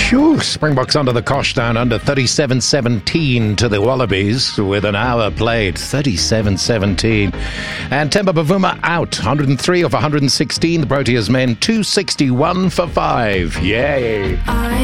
Phew, Springboks under the cosh down under 37-17 to the Wallabies with an hour played, 37-17. And Temba Bavuma out, 103 of 116. The Proteas men, 261 for 5. Yay!